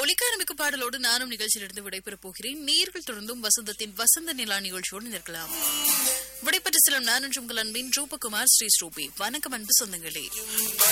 ஒலிக்க ஆரம்பிக்கும் பாடலோடு நானும் நிகழ்ச்சியிலிருந்து விடைபெறப் போகிறேன். நேர்கள் தொடர்ந்தும் வசந்தத்தின் வசந்த நிலா நிகழ்ச்சியோடு நிற்கலாம். விடைபெற்று செல்லும் நான் உங்கள் அன்பின் ரூபகுமார் ஸ்ரீ ஸ்ரூபி. வணக்கம் அன்பு சொந்தங்களே.